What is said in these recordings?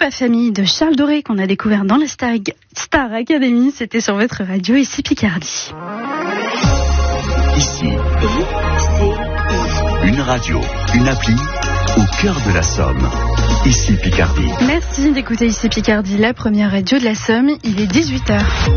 Pas Famille de Charles Doré qu'on a découvert dans la Star Academy. C'était sur votre radio, ici Picardie. Ici, une radio, une appli au cœur de la Somme. Ici Picardie. Merci d'écouter Ici Picardie, la première radio de la Somme. Il est 18h.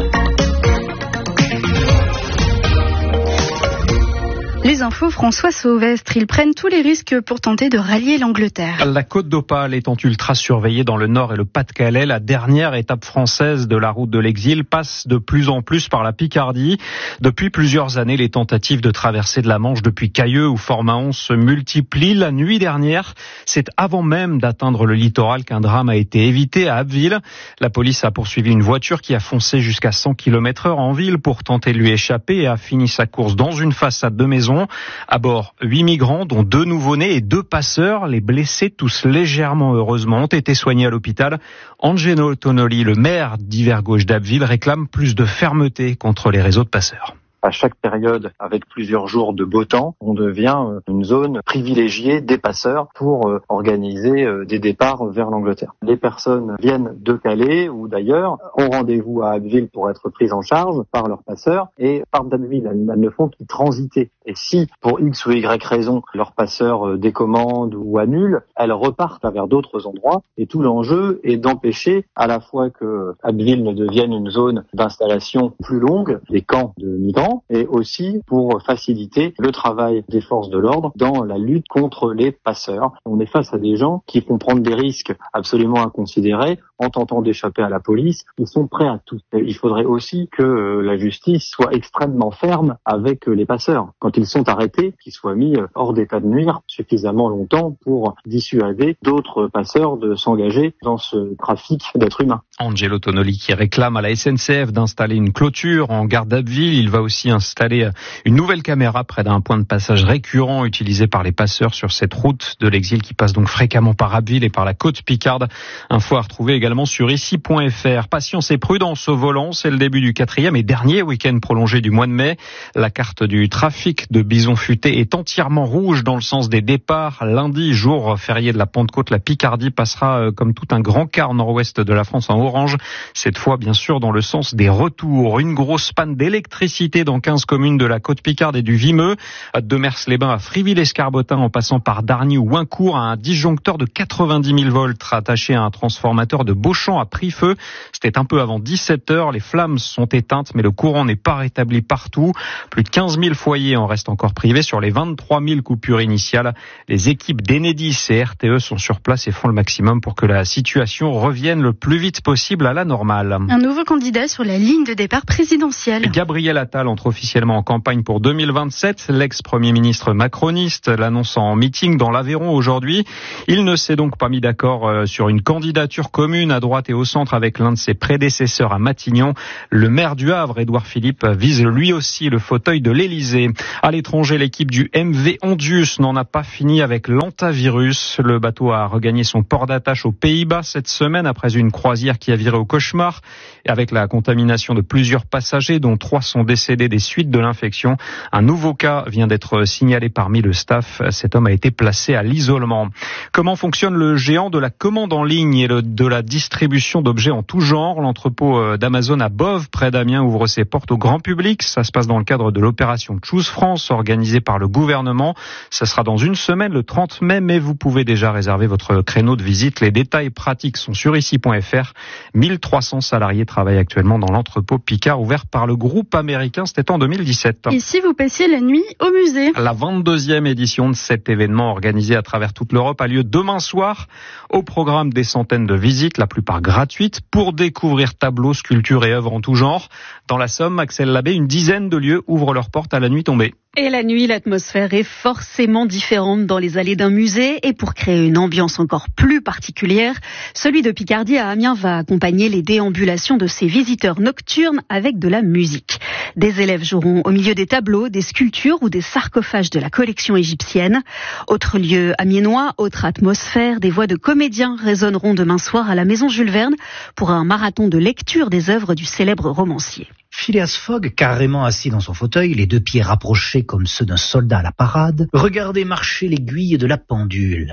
Les infos, François Sauvestre, ils prennent tous les risques pour tenter de rallier l'Angleterre. La Côte d'Opale étant ultra surveillée dans le Nord et le Pas-de-Calais, la dernière étape française de la route de l'exil passe de plus en plus par la Picardie. Depuis plusieurs années, les tentatives de traverser de la Manche depuis Cayeux ou Fort-Mahon se multiplient. La nuit dernière, c'est avant même d'atteindre le littoral qu'un drame a été évité à Abbeville. La police a poursuivi une voiture qui a foncé jusqu'à 100 km/h en ville pour tenter de lui échapper et a fini sa course dans une façade de maison. À bord, 8 migrants, dont 2 nouveau-nés et 2 passeurs. Les blessés, tous légèrement heureusement, ont été soignés à l'hôpital. Angelo Tonoli, le maire d'Hiver-Gauche d'Abbeville, réclame plus de fermeté contre les réseaux de passeurs. À chaque période, avec plusieurs jours de beau temps, on devient une zone privilégiée des passeurs pour organiser des départs vers l'Angleterre. Les personnes viennent de Calais ou d'ailleurs, ont rendez-vous à Abbeville pour être prises en charge par leurs passeurs et partent d'Abbeville. Elles ne font qu'y transiter. Et si, pour X ou Y raison, leur passeur décommande ou annule, elles repartent vers d'autres endroits. Et tout l'enjeu est d'empêcher à la fois que Abbeville ne devienne une zone d'installation plus longue, des camps de migrants, et aussi pour faciliter le travail des forces de l'ordre dans la lutte contre les passeurs. On est face à des gens qui font prendre des risques absolument inconsidérés en tentant d'échapper à la police. Ils sont prêts à tout. Il faudrait aussi que la justice soit extrêmement ferme avec les passeurs. Quand ils sont arrêtés, qu'ils soient mis hors d'état de nuire suffisamment longtemps pour dissuader d'autres passeurs de s'engager dans ce trafic d'êtres humains. Angelo Tonoli qui réclame à la SNCF d'installer une clôture en gare d'Abbeville. Il va aussi installer une nouvelle caméra près d'un point de passage récurrent utilisé par les passeurs sur cette route de l'exil qui passe donc fréquemment par Abbeville et par la côte Picarde. Info à retrouver également sur ici.fr. Patience et prudence au volant, c'est le début du 4e et dernier week-end prolongé du mois de mai. La carte du trafic de Bison Futé est entièrement rouge dans le sens des départs. Lundi, jour férié de la Pentecôte, la Picardie passera comme tout un grand quart nord-ouest de la France en orange. Cette fois, bien sûr, dans le sens des retours. Une grosse panne d'électricité dans 15 communes de la côte Picarde et du Vimeux. De Mers-les-Bains à Friville-Escarbotin en passant par Dargny ou Wincourt, à un disjoncteur de 90 000 volts rattaché à un transformateur de Beauchamp a pris feu. C'était un peu avant 17h. Les flammes sont éteintes, mais le courant n'est pas rétabli partout. Plus de 15 000 foyers en restent encore privés sur les 23 000 coupures initiales. Les équipes d'Enedis et RTE sont sur place et font le maximum pour que la situation revienne le plus vite possible à la normale. Un nouveau candidat sur la ligne de départ présidentielle. Gabriel Attal entre officiellement en campagne pour 2027. L'ex-premier ministre macroniste l'annonce en meeting dans l'Aveyron aujourd'hui. Il ne s'est donc pas mis d'accord sur une candidature commune à droite et au centre avec l'un de ses prédécesseurs à Matignon. Le maire du Havre, Édouard Philippe, vise lui aussi le fauteuil de l'Élysée. À l'étranger, l'équipe du MV Ondius n'en a pas fini avec l'antavirus. Le bateau a regagné son port d'attache aux Pays-Bas cette semaine après une croisière qui a viré au cauchemar. Et avec la contamination de plusieurs passagers, dont 3 sont décédés des suites de l'infection. Un nouveau cas vient d'être signalé parmi le staff. Cet homme a été placé à l'isolement. Comment fonctionne le géant de la commande en ligne et de la distribution d'objets en tout genre? L'entrepôt d'Amazon à Boves, près d'Amiens, ouvre ses portes au grand public. Ça se passe dans le cadre de l'opération Choose France, organisée par le gouvernement. Ça sera dans une semaine, le 30 mai, mais vous pouvez déjà réserver votre créneau de visite. Les détails pratiques sont sur ici.fr. 1300 salariés travaillent actuellement dans l'entrepôt Picard, ouvert par le groupe américain. C'était en 2017. Et si vous passiez la nuit au musée? La 22e édition de cet événement organisé à travers toute l'Europe a lieu demain soir. Au programme des centaines de visites, la plupart gratuites, pour découvrir tableaux, sculptures et œuvres en tout genre. Dans la Somme, Axel Labbé, une dizaine de lieux ouvrent leurs portes à la nuit tombée. Et la nuit, l'atmosphère est forcément différente dans les allées d'un musée. Et pour créer une ambiance encore plus particulière, celui de Picardie à Amiens va accompagner les déambulations de ses visiteurs nocturnes avec de la musique. Des élèves joueront au milieu des tableaux, des sculptures ou des sarcophages de la collection égyptienne. Autre lieu amiénois, autre atmosphère, des voix de comédiens résonneront demain soir à la Maison Jules Verne pour un marathon de lecture des œuvres du célèbre romancier. Phileas Fogg, carrément assis dans son fauteuil, les 2 pieds rapprochés comme ceux d'un soldat à la parade, regardait marcher l'aiguille de la pendule.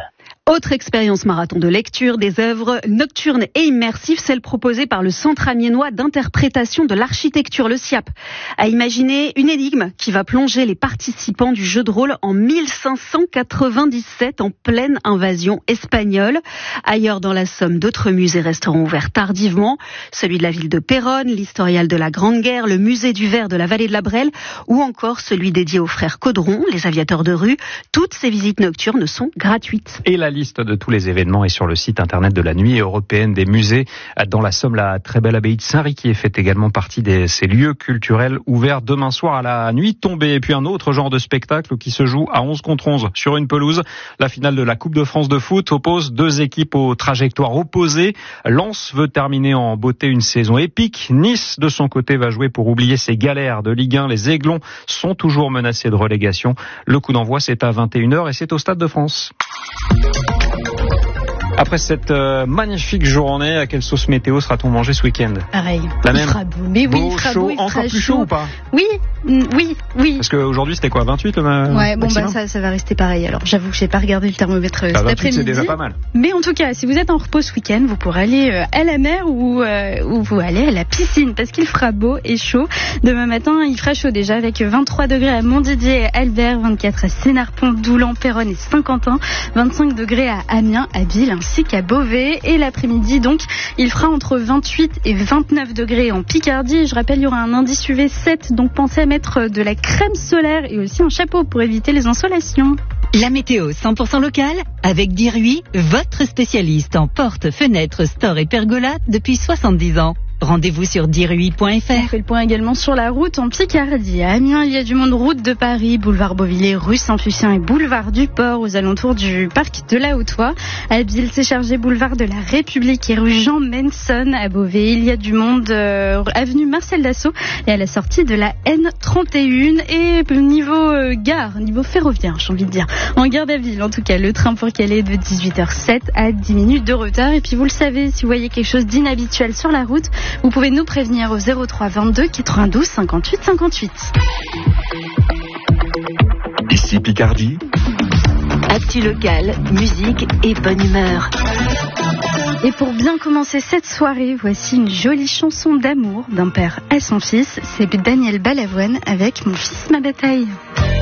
Autre expérience marathon de lecture, des œuvres nocturnes et immersives, celle proposée par le Centre amiénois d'interprétation de l'architecture, le CIAP, a imaginé une énigme qui va plonger les participants du jeu de rôle en 1597 en pleine invasion espagnole. Ailleurs dans la Somme, d'autres musées resteront ouverts tardivement, celui de la ville de Péronne, l'historial de la Grande Guerre, le musée du verre de la vallée de la Brelle ou encore celui dédié aux frères Caudron, les aviateurs de rue. Toutes ces visites nocturnes sont gratuites. Et la liste de tous les événements est sur le site internet de la Nuit européenne des musées. Dans la Somme, la très belle abbaye de Saint-Riquier fait également partie de ces lieux culturels ouverts demain soir à la nuit tombée. Et puis un autre genre de spectacle qui se joue à 11 contre 11 sur une pelouse. La finale de la Coupe de France de foot oppose deux équipes aux trajectoires opposées. Lens veut terminer en beauté une saison épique. Nice, de son côté, va jouer pour oublier ses galères de Ligue 1. Les Aiglons sont toujours menacés de relégation. Le coup d'envoi, c'est à 21h et c'est au Stade de France. Après cette magnifique journée, à quelle sauce météo sera-t-on mangé ce week-end? Pareil. La il même. fera beau. Mais oui, beau, il fera chaud, beau, il encore fera plus chaud ou pas? Oui. Parce qu'aujourd'hui c'était quoi, 28 le Ouais, bon maximum? ça va rester pareil. Alors j'avoue que j'ai pas regardé le thermomètre cet 28, après-midi. c'est déjà pas mal. Mais en tout cas, si vous êtes en repos ce week-end, vous pourrez aller à la mer ou vous allez à la piscine parce qu'il fera beau et chaud. Demain matin, il fera chaud déjà avec 23 degrés à Montdidier et Albert, 24 à Sénarpont, Doulan, Péronne et Saint-Quentin, 25 degrés à Amiens, à Ville ainsi qu'à Beauvais. Et l'après-midi, donc, il fera entre 28 et 29 degrés en Picardie. Je rappelle, il y aura un indice UV 7, donc pensez à mettre de la crème solaire et aussi un chapeau pour éviter les insolations. La météo 100% locale avec Dirui, votre spécialiste en portes, fenêtres, stores et pergolas depuis 70 ans. Rendez-vous sur dirui.fr. On fait le point également sur la route en Picardie. À Amiens, il y a du monde, route de Paris, boulevard Beauvilliers, rue Saint-Lucien et boulevard du Port aux alentours du parc de la Haute-Oie. À Ville, c'est chargé boulevard de la République et rue Jean Menson. À Beauvais, il y a du monde, avenue Marcel Dassault et à la sortie de la N31. Et niveau gare, niveau ferroviaire, j'ai envie de dire. En gare d'Aville, en tout cas, le train pour Calais est de 18h07 à 10 minutes de retard. Et puis vous le savez, si vous voyez quelque chose d'inhabituel sur la route, vous pouvez nous prévenir au 03 22 92 58 58. Ici Picardie. Actu locale, musique et bonne humeur. Et pour bien commencer cette soirée, voici une jolie chanson d'amour d'un père à son fils. C'est Daniel Balavoine avec Mon fils, ma bataille.